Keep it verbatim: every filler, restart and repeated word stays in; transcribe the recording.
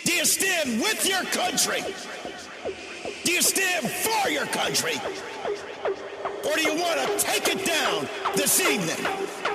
Do you stand with your country? Do you stand for your country? Or do you want to take it down this evening?